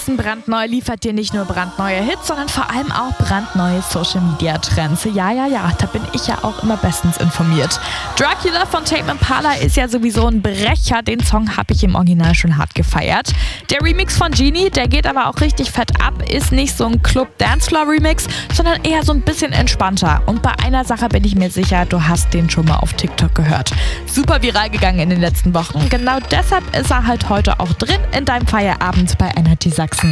Wissen brandneu liefert dir nicht nur brandneue Hits, sondern vor allem auch brandneue Social-Media-Trends. Ja, da bin ich ja auch immer bestens informiert. Dracula von Tame Impala ist ja sowieso ein Brecher. Den Song habe ich im Original schon hart gefeiert. Der Remix von Genie, der geht aber auch richtig fett ab, ist nicht so ein Club-Dancefloor-Remix, sondern eher so ein bisschen entspannter. Und bei einer Sache bin ich mir sicher, du hast den schon mal auf TikTok gehört. Super viral gegangen in den letzten Wochen. Genau deshalb ist er halt heute auch drin in deinem Feierabend bei Energy Sachsen.